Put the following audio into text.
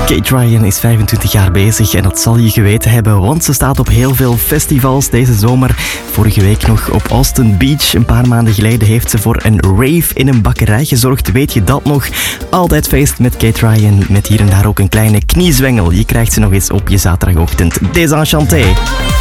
Kate Ryan is 25 jaar bezig en dat zal je geweten hebben, want ze staat op heel veel festivals deze zomer. Vorige week nog op Austin Beach. Een paar maanden geleden heeft ze voor een rave in een bakkerij gezorgd. Weet je dat nog? Altijd feest met Kate Ryan, met hier en daar ook een kleine kniezwengel. Je krijgt ze nog eens op je zaterdagochtend. Désenchanté.